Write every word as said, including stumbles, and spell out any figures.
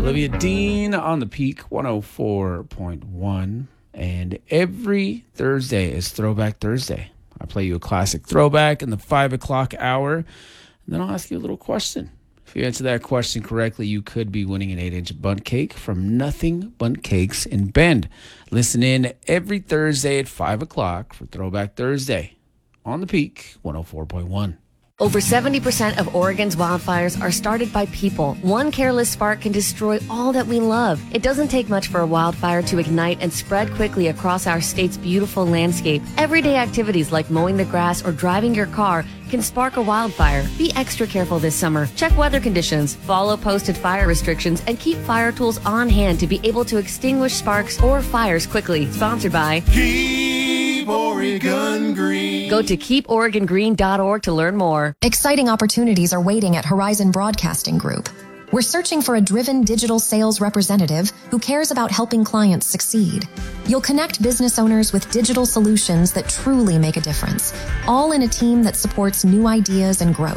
Olivia Dean on the Peak one oh four point one. And every Thursday is Throwback Thursday. I play you a classic throwback in the five o'clock hour. And then I'll ask you a little question. If you answer that question correctly, you could be winning an eight-inch bundt cake from Nothing Bundt Cakes in Bend. Listen in every Thursday at five o'clock for Throwback Thursday on the Peak one oh four point one. Over seventy percent of Oregon's wildfires are started by people. One careless spark can destroy all that we love. It doesn't take much for a wildfire to ignite and spread quickly across our state's beautiful landscape. Everyday activities like mowing the grass or driving your car can spark a wildfire. Be extra careful this summer. Check weather conditions, follow posted fire restrictions, and keep fire tools on hand to be able to extinguish sparks or fires quickly. Sponsored by Keep Oregon Green. Go to keep oregon green dot org to learn more. Exciting opportunities are waiting at Horizon Broadcasting Group. We're searching for a driven digital sales representative who cares about helping clients succeed. You'll connect business owners with digital solutions that truly make a difference, all in a team that supports new ideas and growth.